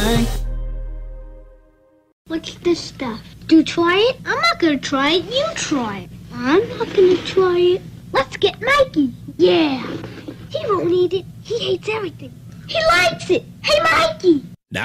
Okay. What's this stuff? Do you try it? I'm not gonna try it. You try it. I'm not gonna try it. Let's get Mikey. Yeah. He won't eat it. He hates everything. He likes it. Hey, Mikey.